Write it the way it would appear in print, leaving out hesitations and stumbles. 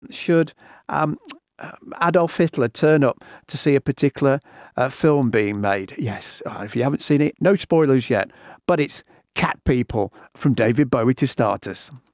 Should Adolf Hitler turn up to see a particular film being made? Yes. If you haven't seen it, no spoilers yet, but it's Cat People from David Bowie to start us.